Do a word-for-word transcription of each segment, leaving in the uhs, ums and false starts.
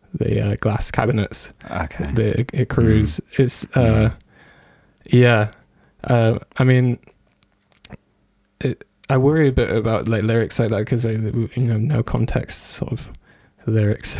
the uh, glass cabinets. Okay. The it cruise. Mm. It's uh, yeah. Uh, I mean, it, I worry a bit about like lyrics like that because you know no context sort of lyrics.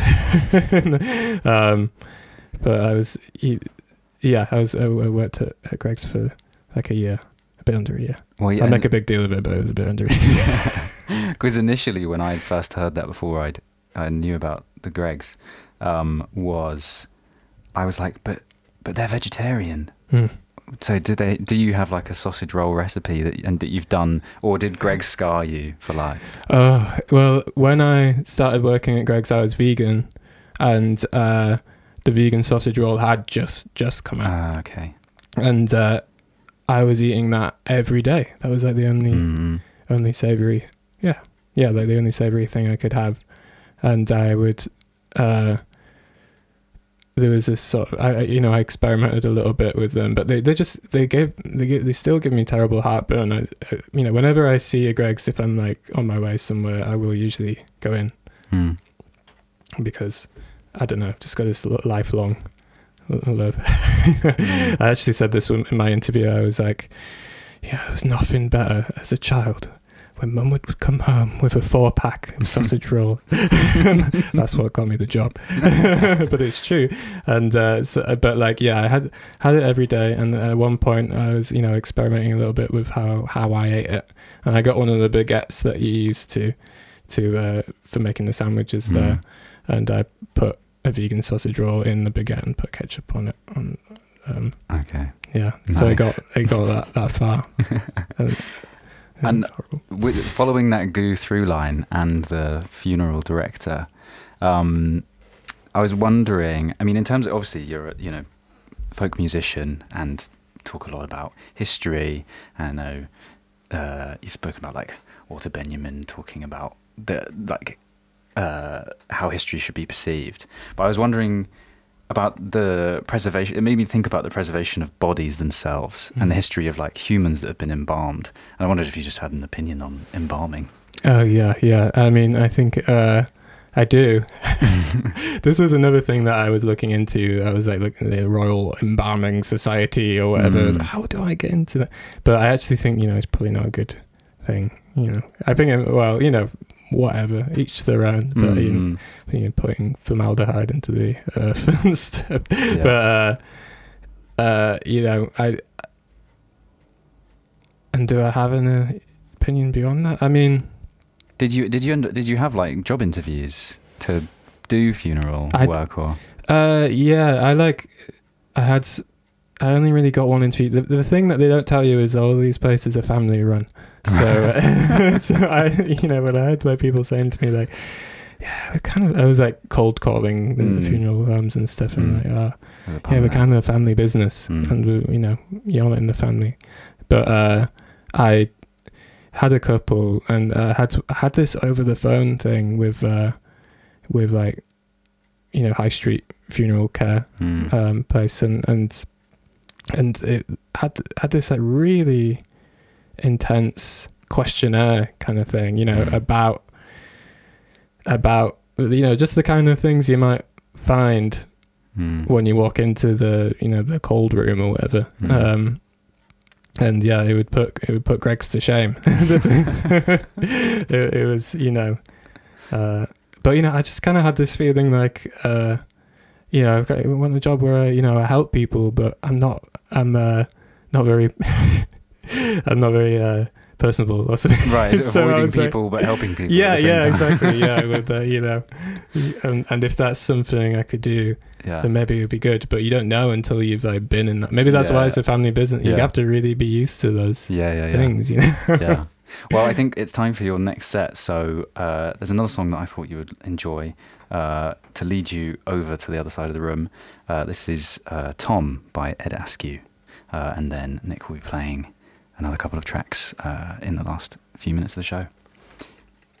um, but I was yeah I was I worked at, at Greggs for like a year, a bit under a year. Well, yeah, I make a big deal of it, but it was a bit under a year. Because initially when I first heard that before I'd I knew about the Greggs, um, was I was like, but but they're vegetarian. Mm. So did they? Do you have like a sausage roll recipe that and that you've done, or did Greggs scar you for life? Oh well, when I started working at Greggs, I was vegan, and uh, the vegan sausage roll had just just come out. Ah, okay. And uh, I was eating that every day. That was like the only mm. only savoury, yeah, yeah, like the only savoury thing I could have. And I would, uh, there was this sort of, I, you know, I experimented a little bit with them, but they, they just, they gave, they give, they still give me terrible heartburn. I, I, you know, whenever I see a Greggs, if I'm like on my way somewhere, I will usually go in mm. because, I don't know, just got this lifelong love. mm. I actually said this in my interview. I was like, yeah, it was nothing better as a child when mum would come home with a four pack of sausage roll. That's what got me the job. But it's true. And uh, so, but like, yeah, I had had it every day. And at one point I was, you know, experimenting a little bit with how, how I ate it. And I got one of the baguettes that you used to, to, uh, for making the sandwiches mm. there. And I put a vegan sausage roll in the baguette and put ketchup on it. On, um, okay. Yeah. Nice. So it got, it got that, that far. and, And with, following that Goo through line and the funeral director, um, I was wondering, I mean, in terms of, obviously you're a, you know, folk musician and talk a lot about history. I know uh, you've spoken about like Walter Benjamin talking about the, like, uh, how history should be perceived. But I was wondering about the preservation. It made me think about the preservation of bodies themselves mm. and the history of like humans that have been embalmed. And I wondered if you just had an opinion on embalming. Oh yeah, yeah. I mean, I think uh, I do. This was another thing that I was looking into. I was like looking at the Royal Embalming Society or whatever. Mm. I was like, how do I get into that? But I actually think, you know, it's probably not a good thing. You know, I think, well, you know, whatever, each to their own, but mm. you know, you know, putting formaldehyde into the earth and stuff. Yeah. But uh, uh, you know, I and do I have an uh, opinion beyond that? I mean, did you did you did you have like job interviews to do funeral I, work or? Uh, yeah, I like I had. I only really got one interview. The, the thing that they don't tell you is all these places are family run. So, uh, so I, you know, when I had like people saying to me like, yeah, we're kind of, I was like cold calling the mm. funeral homes and stuff, and mm. like, oh, yeah, we're kind of a family business, mm. and we, you know, you're in the family. But uh, I had a couple, and uh, had had this over the phone thing with, uh, with like, you know, high street funeral care mm. um, place, and and. And it had had this like really intense questionnaire kind of thing, you know, mm. about about you know just the kind of things you might find mm. when you walk into the you know the cold room or whatever. Mm. Um, and yeah, it would put it would put Greggs to shame. it, it was you know, uh, but you know I just kind of had this feeling like. Uh, You know, I want a job where I, you know I help people, but I'm not. I'm uh, not very. I'm not very uh, personable or something. Right, so avoiding people like, but helping people. Yeah, at the same yeah, time. exactly. Yeah, with uh, you know, and and if that's something I could do, yeah. then maybe it would be good. But you don't know until you've like been in that. Maybe that's yeah. why it's a family business. You yeah. have to really be used to those yeah, yeah, yeah. things. You know. Yeah. Well, I think it's time for your next set. So uh, there's another song that I thought you would enjoy. Uh, to lead you over to the other side of the room. Uh, this is uh, Tom by Ed Askew. Uh, and then Nick will be playing another couple of tracks uh, in the last few minutes of the show.